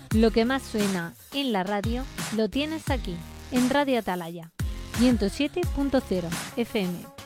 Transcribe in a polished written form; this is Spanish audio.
Lo que más suena en la radio lo tienes aquí, en Radio Atalaya, 107.0 FM.